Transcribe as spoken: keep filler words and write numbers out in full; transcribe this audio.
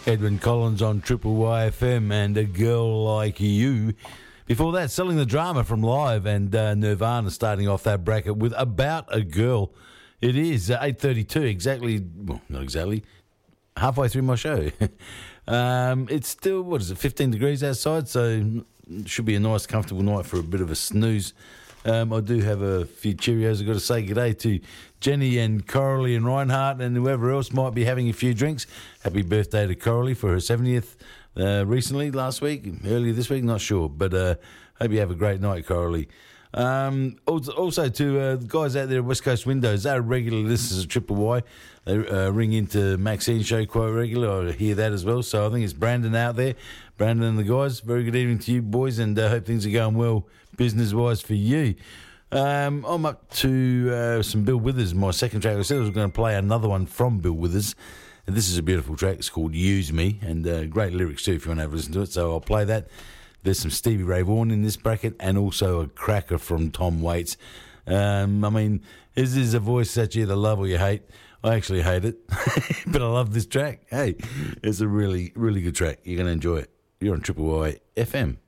Edwin Collins on Triple Y F M and A Girl Like You. Before that, Selling the Drama from Live and uh, Nirvana starting off that bracket with About a Girl. It is uh, eight thirty-two, exactly, well, not exactly, halfway through my show. um, it's still, what is it, fifteen degrees outside, so it should be a nice, comfortable night for a bit of a snooze. Um, I do have a few Cheerios. I've got to say good day to Jenny and Coralie and Reinhardt and whoever else might be having a few drinks. Happy birthday to Coralie for her seventieth uh, recently, last week, earlier this week, not sure. But uh, hope you have a great night, Coralie. Um, also, also to uh, the guys out there at West Coast Windows, they're regular listeners of Triple Y. They uh, ring into Maxine's show quite regularly. I hear that as well. So I think it's Brandon out there. Brandon and the guys, very good evening to you boys, and I uh, hope things are going well business-wise for you. Um, I'm up to uh, some Bill Withers, my second track. I said I was going to play another one from Bill Withers, and this is a beautiful track. It's called Use Me, and uh, great lyrics too if you want to have a listen to it. So I'll play that. There's some Stevie Ray Vaughan in this bracket, and also a cracker from Tom Waits. Um, I mean, this is a voice that you either love or you hate. I actually hate it, but I love this track. Hey, it's a really, really good track. You're going to enjoy it. You're on Triple Y F M.